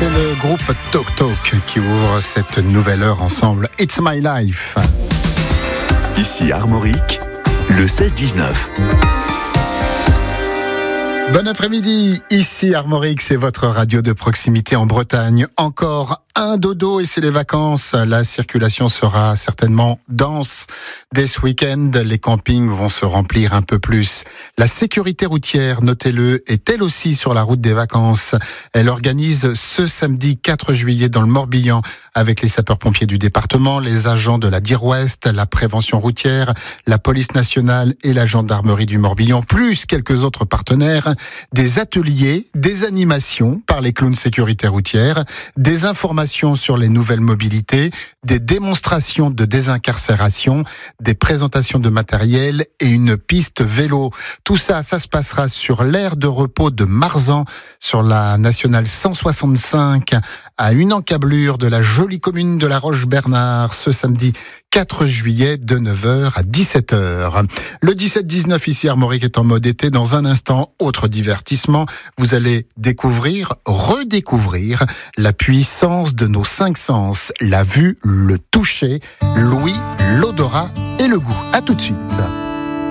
C'est le groupe Talk Talk qui ouvre cette nouvelle heure ensemble. It's My Life. Ici Armorique, le 16-19. Bon après-midi, ici Armorique, c'est votre radio de proximité en Bretagne. Encore un dodo et c'est les vacances. La circulation sera certainement dense. Dès ce week-end, les campings vont se remplir un peu plus. La sécurité routière, notez-le, est elle aussi sur la route des vacances. Elle organise ce samedi 4 juillet dans le Morbihan avec les sapeurs-pompiers du département, les agents de la DIR Ouest, la prévention routière, la police nationale et la gendarmerie du Morbihan, plus quelques autres partenaires, des ateliers, des animations par les clowns sécurité routière, des informations sur les nouvelles mobilités, des démonstrations de désincarcération, des présentations de matériel et une piste vélo. Tout ça, ça se passera sur l'aire de repos de Marzan, sur la nationale 165, à une encablure de la jolie commune de La Roche-Bernard, ce samedi 4 juillet de 9h à 17h. Le 17-19 ici Armorique est en mode été. Dans un instant, autre divertissement, vous allez découvrir, redécouvrir la puissance de nos 5 sens, la vue, le toucher, l'ouïe, l'odorat et le goût. À tout de suite.